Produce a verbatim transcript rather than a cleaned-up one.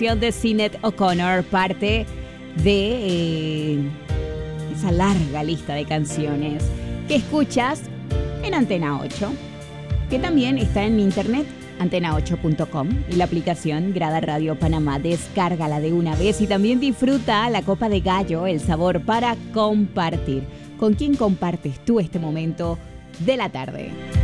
canción de Sinéad O'Connor, parte de eh, esa larga lista de canciones que escuchas en Antena ocho, que también está en internet, antena ocho punto com, y la aplicación Grada Radio Panamá. Descárgala de una vez y también disfruta la Copa de Gallo, el sabor para compartir. ¿Con quién compartes tú este momento de la tarde?